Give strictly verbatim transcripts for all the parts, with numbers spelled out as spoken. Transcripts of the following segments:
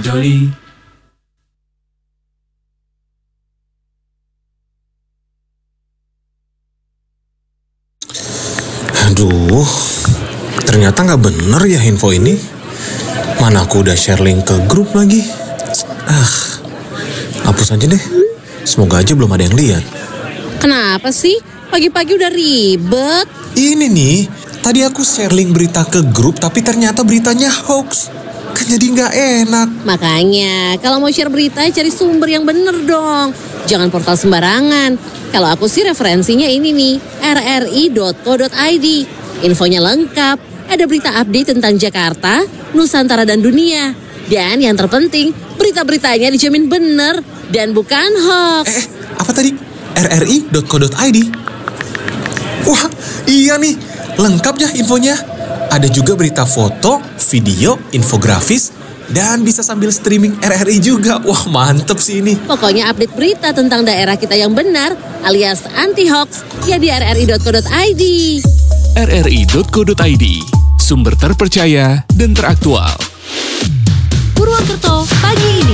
story. Aduh, ternyata nggak bener ya info ini. Mana aku udah share link ke grup lagi. Ah, hapus aja deh. Semoga aja belum ada yang lihat. Kenapa sih? Pagi-pagi udah ribet. Ini nih, tadi aku share link berita ke grup tapi ternyata beritanya hoax. Kan jadi nggak enak. Makanya, kalau mau share berita cari sumber yang bener dong. Jangan portal sembarangan. Kalau aku sih referensinya ini nih, r r i dot co dot i d. Infonya lengkap, ada berita update tentang Jakarta, Nusantara dan dunia. Dan yang terpenting, berita-beritanya dijamin bener dan bukan hoax. Eh, apa tadi? r r i dot co dot i d. Wah, iya nih, lengkap ya infonya. Ada juga berita foto, video, infografis, dan bisa sambil streaming R R I juga. Wah, mantep sih ini. Pokoknya update berita tentang daerah kita yang benar alias anti-hoax ya di r r i dot co dot i d. r r i dot co dot i d, sumber terpercaya dan teraktual. Purwokerto pagi ini.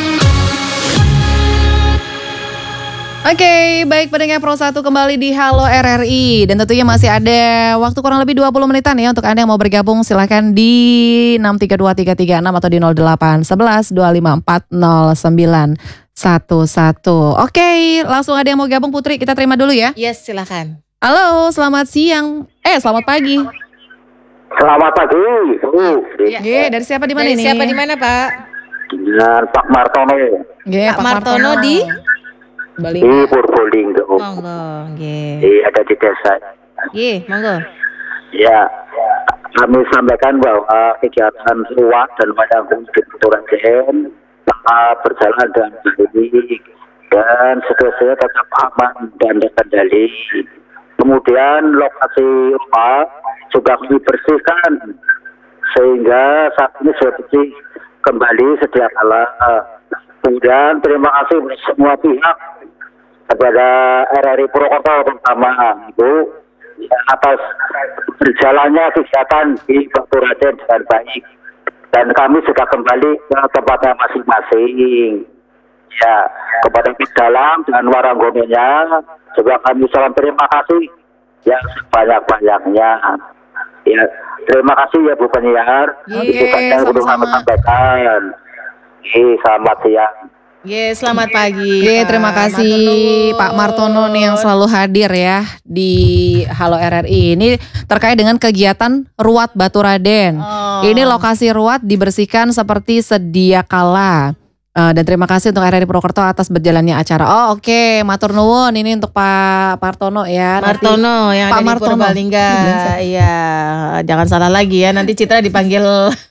Oke, baik pendengar Pro satu kembali di Halo R R I. Dan tentunya masih ada waktu kurang lebih dua puluh menitan ya untuk Anda yang mau bergabung. Silahkan di enam tiga dua tiga tiga enam atau di nol delapan satu satu dua lima empat nol sembilan satu satu. Oke, langsung ada yang mau gabung Putri, kita terima dulu ya. Yes, silahkan. Halo, selamat siang. Eh, selamat pagi. Selamat pagi. Uh, Iya, dari siapa di mana Dari ini? siapa di mana, Pak? dengan Pak Martono Iya, Pak Martono di di Purbolinggo. Monggo, nggih. Di ada di desa. Nggih, monggo. Ya, kami sampaikan bahwa kegiatan ruat dan wayang kulit Turajen tetap berjalan dengan baik dan seterusnya tetap aman dan terkendali. Kemudian lokasi rumah juga kami bersihkan sehingga saat ini sudah bersih kembali sedia kala. Kemudian terima kasih semua pihak kepada R R I Purwokerto terutama Ibu atas berjalannya kegiatan di Baturajen dengan baik dan kami sudah kembali ke tempatnya masing-masing. Ya, kepada Dalam dan Waranggonenya juga kami salam terima kasih yang sebanyak-banyaknya. Ya, terima kasih ya Bu penyiar. Oke, Itu saja yang perlu kami sama-sama. sampaikan. Oke, selamat siang. Nggih, selamat pagi. Oke, Pak terima kasih Martono. Pak Martono nih yang selalu hadir ya di Halo R R I. Ini terkait dengan kegiatan Ruat Baturaden. Oh. Ini lokasi ruat dibersihkan seperti sedia kala. Eh, dan terima kasih untuk R R I Purwokerto atas berjalannya acara. Oh oke, matur nuwun ini untuk Pak Martono ya. Nanti- Martono yang Pak ada di Martono. Purbalingga. Iya, jangan salah lagi ya. Nanti Citra dipanggil.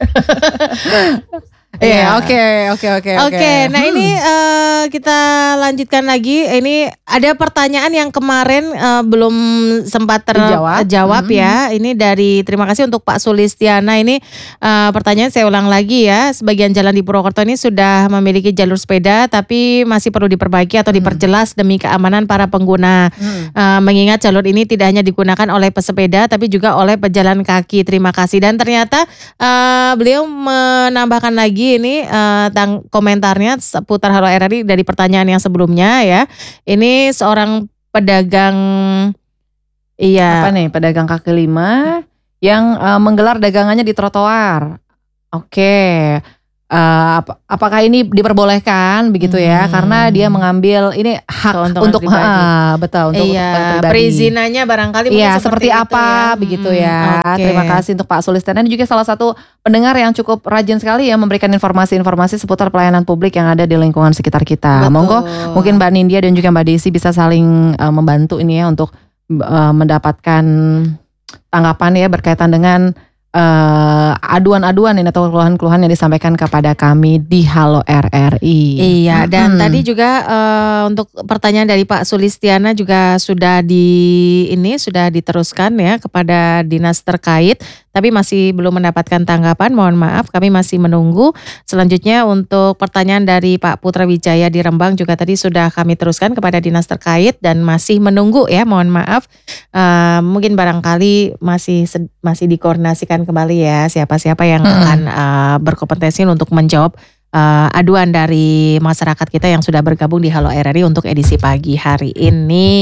Iya, oke, oke, oke, Oke, nah Hmm. ini eh, kita lanjutkan lagi. Ini ada pertanyaan yang kemarin eh, belum sempat Dijawab. terjawab Hmm. ya. Ini dari terima kasih untuk Pak Sulistiana. Ini eh, pertanyaan saya ulang lagi ya. Sebagian jalan di Purwokerto ini sudah memiliki jalur sepeda, tapi masih perlu diperbaiki atau diperjelas demi keamanan para pengguna. Hmm. Eh, mengingat jalur ini tidak hanya digunakan oleh pesepeda, tapi juga oleh pejalan kaki. Terima kasih. Dan ternyata eh, beliau menambahkan lagi ini eh, tang komentarnya seputar Halo R R I dari pertanyaan yang sebelumnya ya. Ini seorang pedagang, iya. Apa nih, pedagang kaki lima yang eh, menggelar dagangannya di trotoar. Oke. Eh, ap- apakah ini diperbolehkan begitu ya? Hmm. Karena dia mengambil ini hak Keuntungan untuk pribadi. ah, betul untuk Iya, keuntungan pribadi. perizinannya barangkali mungkin Iya, seperti, itu apa ya. begitu Hmm, ya. oke. Terima kasih untuk Pak Sulistiana. Ini juga salah satu pendengar yang cukup rajin sekali ya memberikan informasi-informasi seputar pelayanan publik yang ada di lingkungan sekitar kita. Betul. Monggo, mungkin Mbak Nindya dan juga Mbak Desi bisa saling uh, membantu ini ya untuk uh, mendapatkan tanggapan ya berkaitan dengan uh, aduan-aduan ini atau keluhan-keluhan yang disampaikan kepada kami di Halo R R I. Iya, dan Mm-mm. tadi juga eh, untuk pertanyaan dari Pak Sulistiana juga sudah di ini sudah diteruskan ya kepada dinas terkait, tapi masih belum mendapatkan tanggapan. Mohon maaf, kami masih menunggu. Selanjutnya untuk pertanyaan dari Pak Putra Wijaya di Rembang juga tadi sudah kami teruskan kepada dinas terkait dan masih menunggu ya. Mohon maaf, Eh, mungkin barangkali masih sed- masih dikoordinasikan kembali ya siapa-siapa yang Mm-mm. akan eh, berkompetensi untuk menjawab uh, aduan dari masyarakat kita yang sudah bergabung di Halo R R I untuk edisi pagi hari ini.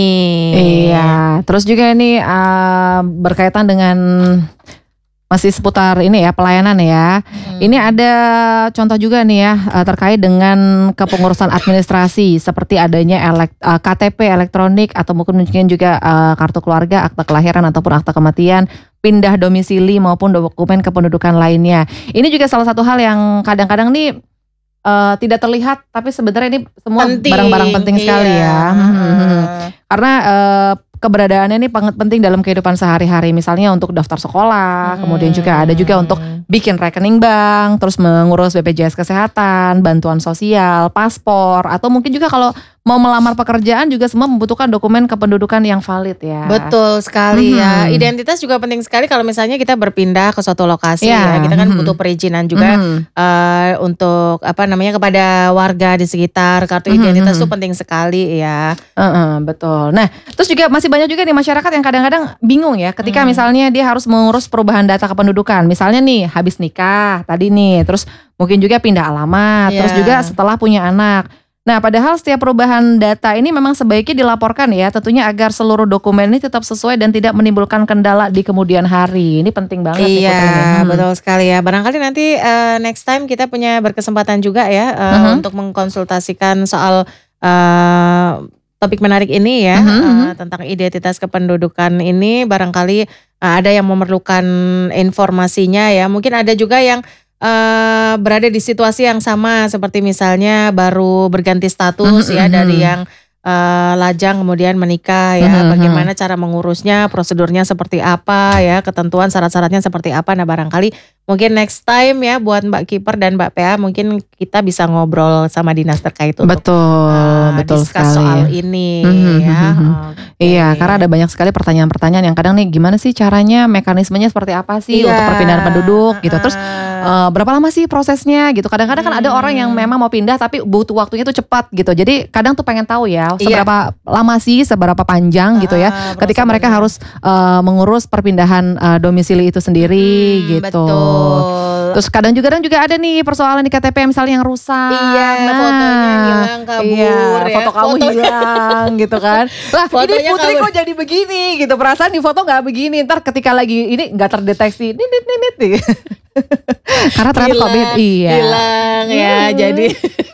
Iya, terus juga ini uh, berkaitan dengan masih seputar ini ya pelayanan ya. Hmm. Ini ada contoh juga nih ya uh, terkait dengan kepengurusan administrasi seperti adanya elek, uh, K T P elektronik atau mungkin juga uh, kartu keluarga, akta kelahiran ataupun akta kematian, pindah domisili maupun dokumen kependudukan lainnya. Ini juga salah satu hal yang kadang-kadang nih uh, tidak terlihat tapi sebenarnya ini semua penting, barang-barang penting iya. sekali ya. Hmm. Karena uh, keberadaannya ini sangat penting dalam kehidupan sehari-hari. Misalnya untuk daftar sekolah, hmm. kemudian juga ada juga untuk bikin rekening bank, terus mengurus B P J S Kesehatan, bantuan sosial, paspor, atau mungkin juga kalau mau melamar pekerjaan juga semua membutuhkan dokumen kependudukan yang valid ya. Betul sekali hmm. ya. Identitas juga penting sekali kalau misalnya kita berpindah ke suatu lokasi ya. ya. Kita kan hmm. butuh perizinan juga hmm. uh, untuk apa namanya kepada warga di sekitar. Kartu identitas itu hmm. penting sekali ya. Uh-uh, betul. Nah, terus juga masih banyak juga nih masyarakat yang kadang-kadang bingung ya ketika hmm. misalnya dia harus mengurus perubahan data kependudukan. Misalnya nih habis nikah tadi nih, terus mungkin juga pindah alamat, yeah. terus juga setelah punya anak. Nah, padahal setiap perubahan data ini memang sebaiknya dilaporkan ya, tentunya agar seluruh dokumen ini tetap sesuai dan tidak menimbulkan kendala di kemudian hari. Ini penting banget. Iya, hmm. betul sekali ya. Barangkali nanti uh, next time kita punya berkesempatan juga ya uh, uh-huh. untuk mengkonsultasikan soal uh, topik menarik ini ya, uh-huh. uh, tentang identitas kependudukan ini. Barangkali uh, ada yang memerlukan informasinya ya. Mungkin ada juga yang Uh, berada di situasi yang sama seperti misalnya baru berganti status mm-hmm. ya dari yang uh, lajang kemudian menikah ya, mm-hmm. bagaimana cara mengurusnya, prosedurnya seperti apa ya, ketentuan syarat-syaratnya seperti apa. Nah, barangkali mungkin next time ya buat Mbak Kiper dan Mbak P A mungkin kita bisa ngobrol sama dinas terkait untuk betul, uh, betul discuss sekali. soal ini mm-hmm. ya. Okay. Iya, karena ada banyak sekali pertanyaan-pertanyaan yang kadang nih gimana sih caranya, mekanismenya seperti apa sih iya. untuk perpindahan penduduk gitu. Terus uh, berapa lama sih prosesnya gitu. Kadang-kadang hmm. kan ada orang yang memang mau pindah tapi butuh waktunya tuh cepat gitu. Jadi kadang tuh pengen tahu ya seberapa iya. lama sih, seberapa panjang uh, gitu ya. Ketika mereka harus uh, mengurus perpindahan uh, domisili itu sendiri hmm, gitu. Betul. Terus kadang juga kadang juga ada nih persoalan di K T P misalnya yang rusak. Iya, nah, fotonya hilang kabur iya, ya. Foto kamu foto hilang gitu kan. Lah, fotonya ini Putri kabur. kok jadi begini gitu. Perasaan di foto gak begini. Ntar ketika lagi ini gak terdeteksi. Nit nit nit nih. Karena ternyata kok beda. Iya. Hilang ya, hmm. jadi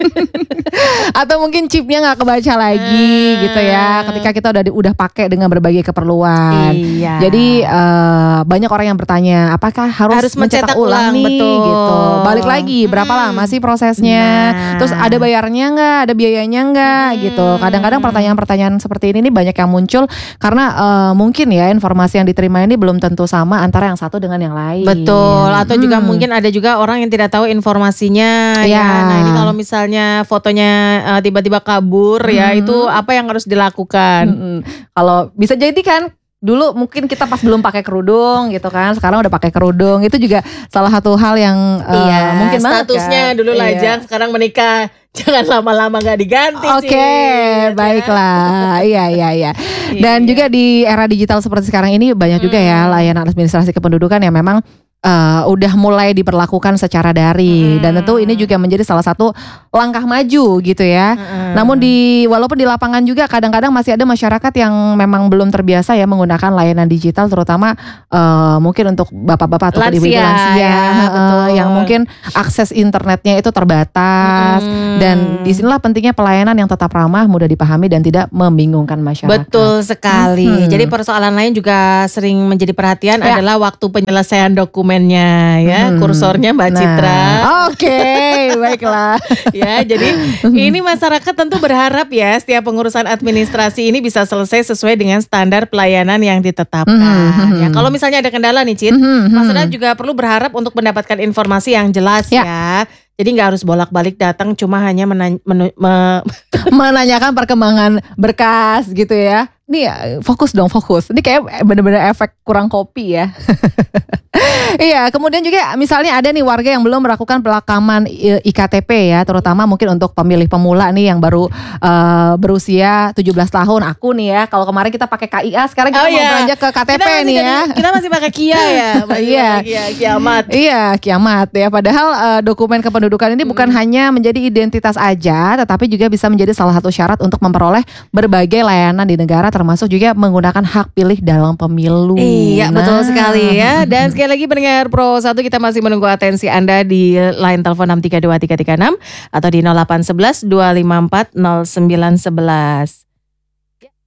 atau mungkin chipnya nggak kebaca lagi hmm. gitu ya. Ketika kita udah udah pakai dengan berbagai keperluan. Iya. Jadi uh, banyak orang yang bertanya, apakah harus, harus mencetak, mencetak ulang, ulang nih? Betul. Gitu. Balik lagi, berapa hmm. lama sih prosesnya? Nah. Terus ada bayarnya nggak? Ada biayanya nggak? Hmm. Gitu. Kadang-kadang pertanyaan-pertanyaan seperti ini nih banyak yang muncul karena uh, mungkin ya informasi yang diterima ini belum tentu sama antara yang satu dengan yang lain. Betul. Atau hmm. juga mungkin ada juga orang yang tidak tahu informasinya ya. ya. Nah, ini kalau misalnya fotonya uh, tiba-tiba kabur hmm. ya, itu apa yang harus dilakukan? Hmm. Kalau bisa jadi kan dulu mungkin kita pas belum pakai kerudung gitu kan, sekarang udah pakai kerudung, itu juga salah satu hal yang uh, iya, mungkin banget statusnya kan? dulu lajang, iya. sekarang menikah. Jangan lama-lama gak diganti sih. Oke, okay, baiklah. Iya, iya, iya. Dan juga di era digital seperti sekarang ini banyak hmm. juga ya layanan administrasi kependudukan yang memang Uh, udah mulai diberlakukan secara daring hmm. dan tentu ini juga menjadi salah satu langkah maju gitu ya. Hmm. Namun di walaupun di lapangan juga kadang-kadang masih ada masyarakat yang memang belum terbiasa ya menggunakan layanan digital, terutama uh, mungkin untuk bapak-bapak atau ibu-ibu lansia ya, uh, yang mungkin akses internetnya itu terbatas hmm. dan disinilah pentingnya pelayanan yang tetap ramah, mudah dipahami dan tidak membingungkan masyarakat. Betul sekali. Hmm. Jadi persoalan lain juga sering menjadi perhatian ya. Adalah waktu penyelesaian dokumen. Dokumennya ya, hmm. kursornya Mbak nah, Citra. Oke, okay, baiklah. Ya, jadi ini masyarakat tentu berharap ya setiap pengurusan administrasi ini bisa selesai sesuai dengan standar pelayanan yang ditetapkan. Hmm. Ya, kalau misalnya ada kendala nih, Cit, hmm. masyarakat juga perlu berharap untuk mendapatkan informasi yang jelas ya. ya. Jadi nggak harus bolak-balik datang, cuma hanya menany- menu- me- menanyakan perkembangan berkas gitu ya. nih ya, fokus dong fokus. Ini kayak bener-bener efek kurang kopi ya. Iya, kemudian juga misalnya ada nih warga yang belum melakukan pelakaman I K T P ya, terutama mungkin untuk pemilih pemula nih yang baru uh, berusia tujuh belas tahun. Aku nih ya, kalau kemarin kita pakai K I A, sekarang kita Oh, mau iya. beranjak ke K T P Kita masih nih ya. jadi- Kita masih pakai Kia ya. masih Iya. pakai Kia, kiamat. Iya, kiamat ya. Padahal uh, dokumen kependudukan ini bukan hanya menjadi identitas aja, tetapi juga bisa menjadi salah satu syarat untuk memperoleh berbagai layanan di negara, termasuk juga menggunakan hak pilih dalam pemilu. Iya, Nah. betul sekali ya. Dan sekali lagi pendengar Pro satu, kita masih menunggu atensi Anda di line telepon enam tiga dua tiga tiga enam atau di nol delapan satu satu dua lima empat nol sembilan satu satu.